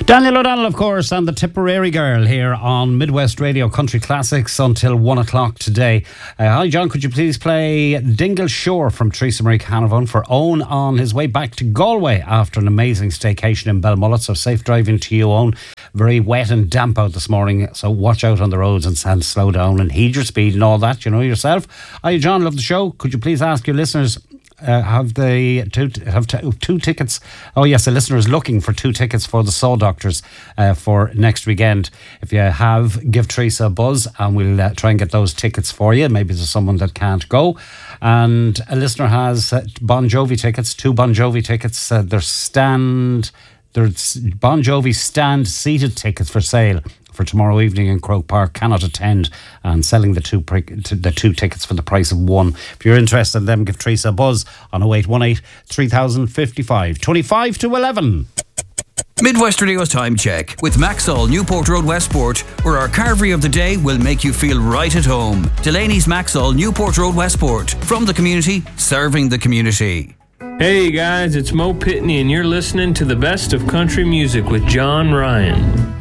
Daniel O'Donnell, of course, and the Tipperary Girl here on Midwest Radio Country Classics until 1 o'clock today. Hi, John, could you please play Dingle Shore from Teresa Marie Canavan for Owen on his way back to Galway after an amazing staycation in Belmullet. So safe driving to you, Owen. Very wet and damp out this morning, so watch out on the roads and slow down and heed your speed and all that, you know yourself. Hi, John, love the show. Could you please ask your listeners... have two tickets? Oh yes, a listener is looking for 2 tickets for the Saw Doctors for next weekend. If you have, give Teresa a buzz and we'll try and get those tickets for you. Maybe there's someone that can't go. And a listener has Bon Jovi tickets, 2 Bon Jovi tickets. There's Bon Jovi stand seated tickets for sale for tomorrow evening in Croke Park. Cannot attend, and selling the two tickets for the price of 1. If you're interested in them, give Teresa a buzz on 0818 3055. 25 to 11. Midwest Radio's time check with Maxall Newport Road Westport, where our carvery of the day will make you feel right at home. Delaney's Maxall Newport Road Westport, from the community, serving the community. Hey guys, it's Mo Pitney and you're listening to the best of country music with John Ryan.